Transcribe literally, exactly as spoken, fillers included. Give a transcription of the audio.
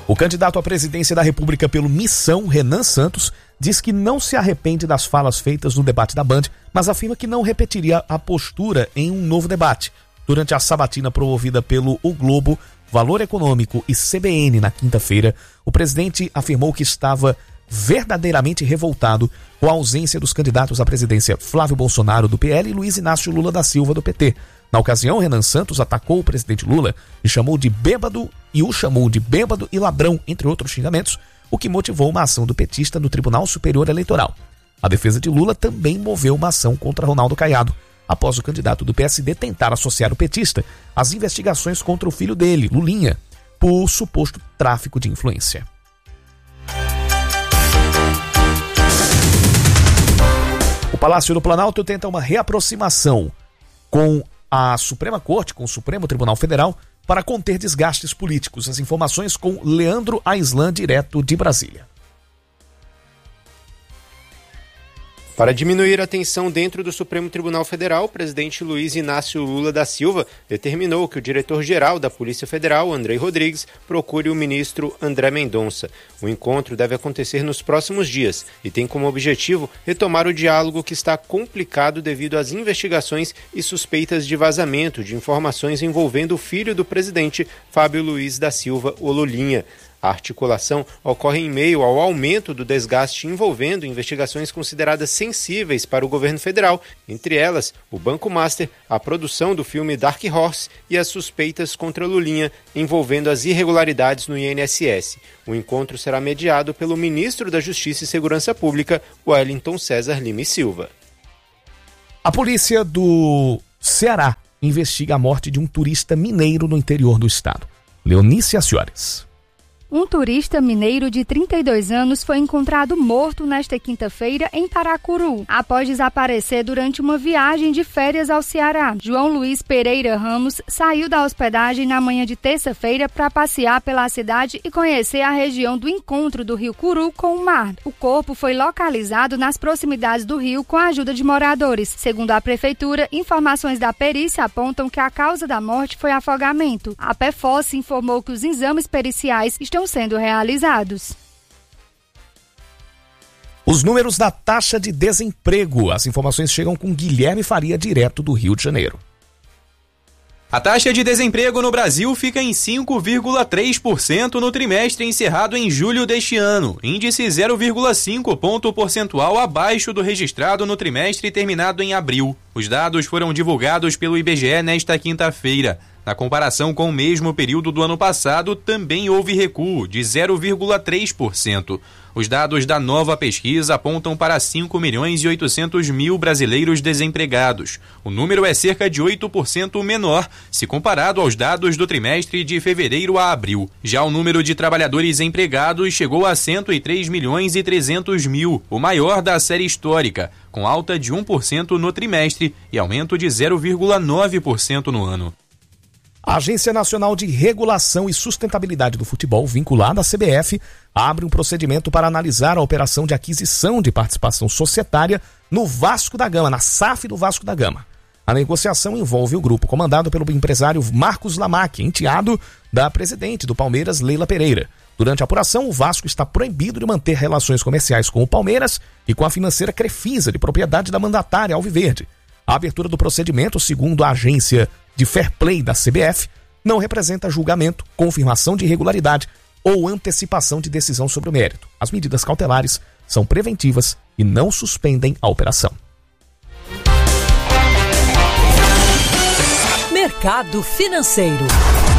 O candidato à presidência da República pelo Missão, Renan Santos, diz que não se arrepende das falas feitas no debate da Band, mas afirma que não repetiria a postura em um novo debate. Durante a sabatina promovida pelo O Globo, Valor Econômico e C B N na quinta-feira, o presidente afirmou que estava verdadeiramente revoltado com a ausência dos candidatos à presidência Flávio Bolsonaro, do P L, e Luiz Inácio Lula da Silva, do P T. Na ocasião, Renan Santos atacou o presidente Lula e chamou de bêbado e o chamou de bêbado e ladrão, entre outros xingamentos, o que motivou uma ação do petista no Tribunal Superior Eleitoral. A defesa de Lula também moveu uma ação contra Ronaldo Caiado, após o candidato do P S D tentar associar o petista às investigações contra o filho dele, Lulinha, por suposto tráfico de influência. O Palácio do Planalto tenta uma reaproximação com a Suprema Corte, com o Supremo Tribunal Federal, para conter desgastes políticos. As informações com Leandro Aislan, direto de Brasília. Para diminuir a tensão dentro do Supremo Tribunal Federal, o presidente Luiz Inácio Lula da Silva determinou que o diretor-geral da Polícia Federal, Andrei Rodrigues, procure o ministro André Mendonça. O encontro deve acontecer nos próximos dias e tem como objetivo retomar o diálogo que está complicado devido às investigações e suspeitas de vazamento de informações envolvendo o filho do presidente, Fábio Luiz da Silva, o Lulinha. A articulação ocorre em meio ao aumento do desgaste envolvendo investigações consideradas sensíveis para o governo federal, entre elas o Banco Master, a produção do filme Dark Horse e as suspeitas contra Lulinha envolvendo as irregularidades no I N S S. O encontro será mediado pelo ministro da Justiça e Segurança Pública, Wellington César Lima e Silva. A polícia do Ceará investiga a morte de um turista mineiro no interior do estado. Leonice Asciores. Um turista mineiro de trinta e dois anos foi encontrado morto nesta quinta-feira em Paracuru, após desaparecer durante uma viagem de férias ao Ceará. João Luiz Pereira Ramos saiu da hospedagem na manhã de terça-feira para passear pela cidade e conhecer a região do encontro do rio Curu com o mar. O corpo foi localizado nas proximidades do rio com a ajuda de moradores. Segundo a prefeitura, informações da perícia apontam que a causa da morte foi afogamento. A Pefos informou que os exames periciais estão estão sendo realizados. Os números da taxa de desemprego. As informações chegam com Guilherme Faria, direto do Rio de Janeiro. A taxa de desemprego no Brasil fica em cinco vírgula três por cento no trimestre encerrado em julho deste ano, índice zero vírgula cinco ponto percentual abaixo do registrado no trimestre terminado em abril. Os dados foram divulgados pelo I B G E nesta quinta-feira. Na comparação com o mesmo período do ano passado, também houve recuo de zero vírgula três por cento. Os dados da nova pesquisa apontam para cinco milhões e oitocentos mil brasileiros desempregados. O número é cerca de oito por cento menor se comparado aos dados do trimestre de fevereiro a abril. Já o número de trabalhadores empregados chegou a cento e três milhões e trezentos mil, o maior da série histórica, com alta de um por cento no trimestre e aumento de zero vírgula nove por cento no ano. A Agência Nacional de Regulação e Sustentabilidade do Futebol, vinculada à C B F, abre um procedimento para analisar a operação de aquisição de participação societária no Vasco da Gama, na S A F do Vasco da Gama. A negociação envolve o grupo comandado pelo empresário Marcos Lamac, enteado da presidente do Palmeiras, Leila Pereira. Durante a apuração, o Vasco está proibido de manter relações comerciais com o Palmeiras e com a financeira Crefisa, de propriedade da mandatária Alviverde. A abertura do procedimento, segundo a agência de Fair Play da C B F, não representa julgamento, confirmação de irregularidade ou antecipação de decisão sobre o mérito. As medidas cautelares são preventivas e não suspendem a operação. Mercado Financeiro.